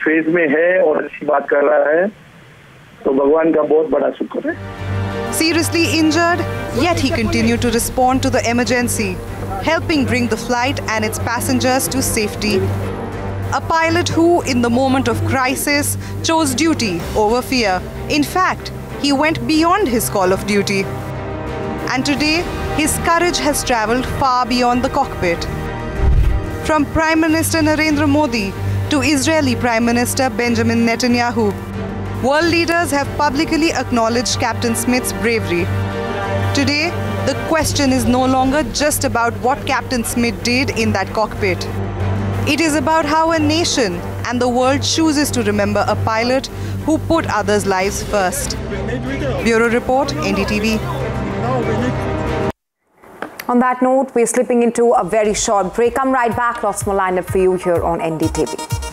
Phase में है और अच्छी बात कर रहा है, तो भगवान का बहुत बड़ा शुक्र है. Seriously injured, yet he continued to respond to the emergency, helping bring the flight and its passengers to safety. A pilot who, in the moment of crisis, chose duty over fear. In fact, he went beyond his call of duty. And today, his courage has travelled far beyond the cockpit. From Prime Minister Narendra Modi to Israeli Prime Minister Benjamin Netanyahu, world leaders have publicly acknowledged Captain Smith's bravery. Today, the question is no longer just about what Captain Smith did in that cockpit. It is about how a nation and the world chooses to remember a pilot who put others' lives first. Bureau Report, NDTV. On that note, we're slipping into a very short break. Come right back. Lots more lined up for you here on NDTV.